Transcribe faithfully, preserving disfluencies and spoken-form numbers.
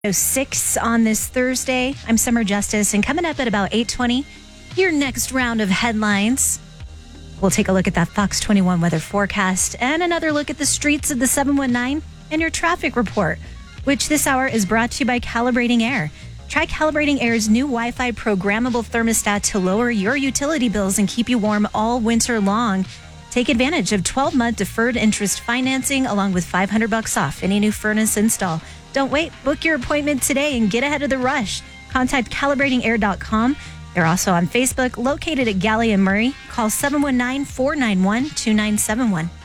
six on this Thursday. I'm Summer Justice, and coming up at about eight twenty, your next round of headlines. We'll take a look at that Fox twenty-one weather forecast and another look at the streets of the seven one nine and your traffic report, which this hour is brought to you by Calibrating Air. Try Calibrating Air's new Wi-Fi programmable thermostat to lower your utility bills and keep you warm all winter long. Take advantage of twelve-month deferred interest financing along with five hundred bucks off any new furnace install. Don't wait. Book your appointment today and get ahead of the rush. Contact calibrating air dot com. They're also on Facebook, located at Galley and Murray. Call seven one nine, four nine one, two nine seven one.